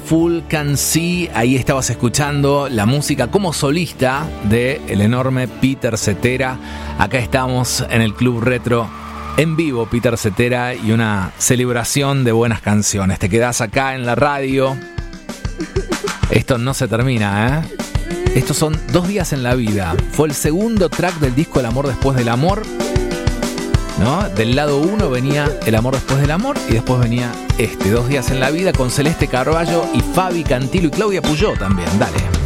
Fool Can See. Ahí estabas escuchando la música como solista del enorme Peter Cetera. Acá estamos en el Club Retro en vivo, Peter Cetera, y una celebración de buenas canciones. Te quedás acá en la radio. Esto no se termina, ¿eh? Estos son 2 días en la vida. Fue el segundo track del disco El amor después del amor, ¿no? Del lado 1 venía El amor después del amor y después venía 2 días en la vida con Celeste Carballo y Fabi Cantilo y Claudia Puyó también. Dale.